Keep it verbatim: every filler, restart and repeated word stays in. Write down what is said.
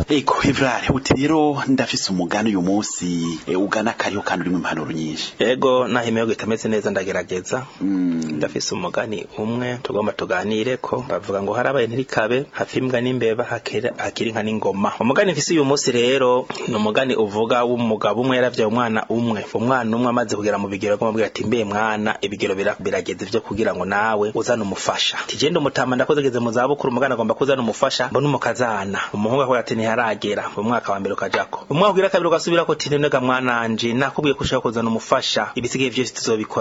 eko Evrare uti rero ndafise umugani uyu munsi e, ugana kariho kandi urimo impanuro nyinshi. Ego nahimeye gitameze neza ndagerageza. Mm. Ndafise umugani umwe tugomba tuganire ko bavuga ngo harabaye ntirikabe hafimbwa n'imbeba hakira hakiri nka n'ingoma. Umugani mfise uyu munsi rero no mugani uvuga w'umugabo umwe yaravye umwana umwe. Umwana umwe amaze kugera mu bigero akamubwira ati mbe mwana ibigero birageze ivyo kugira ngo nawe uzana umufasha. Tijendo mutama ndakozegeze mu zabukuru umugani agomba kuzana umufasha mbona umukazana. Umuhungu akora ati ntiharagera mu mwaka wa mbere ukajako. Umwaka ugira kabiri ugasubira ko tinenega mwana anje nakubwiye kushaka kuzana umufasha ibisigaye vyose tuzobikora.